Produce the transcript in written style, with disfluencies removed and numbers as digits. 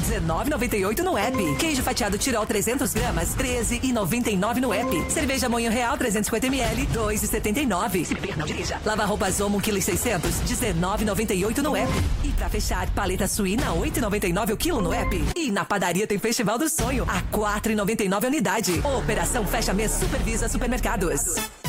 19,98 no app. Queijo fatiado Tirol 300 gramas, 13,99 no app. Cerveja Moinho Real 350 ml, 2,79. Se beber, não dirija. Lava roupa Zomo 1,6 kg, 19,98 no app. E pra fechar, paleta suína 8,99 o quilo no app. E na padaria tem Festival do Sonho, a 4,99 a unidade. Operação Fecha Mês Supervisa Supermercados.